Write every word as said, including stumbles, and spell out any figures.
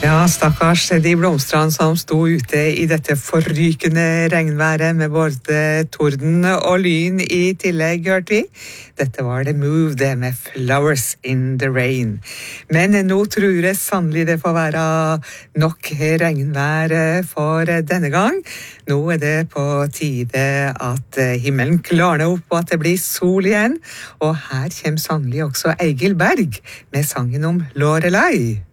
Ja, stakkars de blomstrene som sto ute i dette forrykende regnværet med både torden og lyn i tillegg, hørte vi. Dette var The Move, det med Flowers in the Rain. Men nå tror jeg sannelig det får være nok regnvær for denne gang. Nå er det på tide at himmelen klarner opp og at det blir sol igjen. Og her kommer sannelig også Egil Berg med sangen om Lorelei.